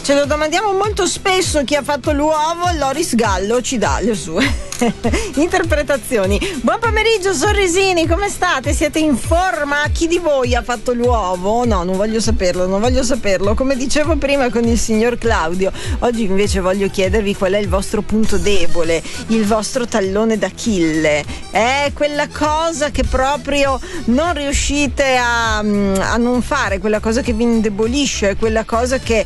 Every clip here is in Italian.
Ce lo domandiamo molto spesso chi ha fatto l'uovo. Loris Gallo ci dà le sue interpretazioni. Buon pomeriggio sorrisini, come state? Siete in forma? Chi di voi ha fatto l'uovo? No, non voglio saperlo. Come dicevo prima con il signor Claudio, oggi invece voglio chiedervi qual è il vostro punto debole, il vostro tallone d'Achille. È quella cosa che proprio non riuscite a non fare, quella cosa che vi indebolisce, quella cosa che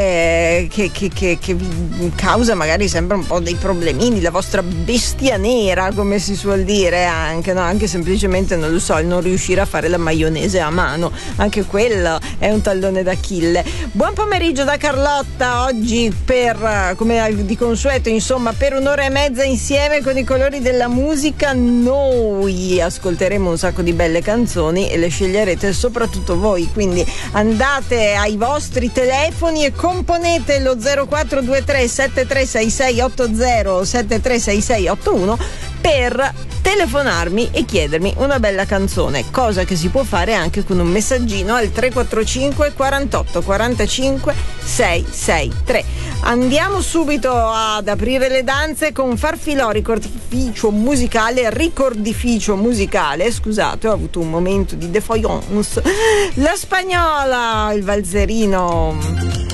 vi causa magari sempre un po' dei problemini, la vostra bestia nera, come si suol dire, anche, no? Anche semplicemente, non lo so, il non riuscire a fare la maionese a mano, anche quello è un tallone d'Achille. Buon pomeriggio da Carlotta, oggi per, come di consueto, insomma, per un'ora e mezza insieme con i colori della musica. Noi ascolteremo un sacco di belle canzoni e le sceglierete soprattutto voi, quindi andate ai vostri telefoni e componete lo 0423 736680 736681 per telefonarmi e chiedermi una bella canzone, cosa che si può fare anche con un messaggino al 345 48 45 663. Andiamo subito ad aprire le danze con Farfilò, ricordificio musicale, scusate, ho avuto un momento di défaillance. La Spagnola, il valzerino.